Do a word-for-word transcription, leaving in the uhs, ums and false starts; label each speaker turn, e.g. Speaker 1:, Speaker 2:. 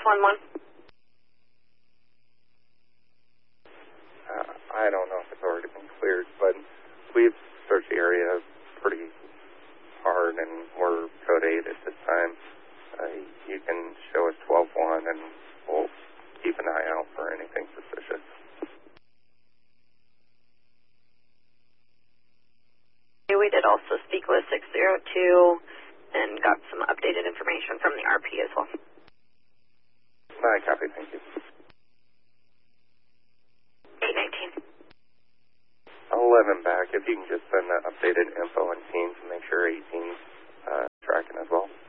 Speaker 1: one one.
Speaker 2: Uh, I don't know if it's already been cleared, but we've searched the area pretty hard, and we're code eight at this time. Uh, you can show us twelve one, and we'll keep an eye out for anything suspicious.
Speaker 1: We did also speak with six zero two and got some updated information from the R P as well.
Speaker 2: I copy, thank you.
Speaker 1: eight nineteen.
Speaker 2: eleven back, if you can just send the updated info on Teams and make sure eighteen's uh, tracking as well.